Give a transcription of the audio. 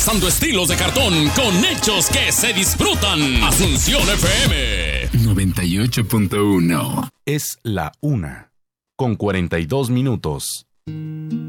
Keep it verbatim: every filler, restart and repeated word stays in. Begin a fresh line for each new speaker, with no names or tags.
Usando estilos de cartón con hechos que se disfrutan. Asunción F M
noventa y ocho punto uno.
Es la una, con cuarenta y dos minutos.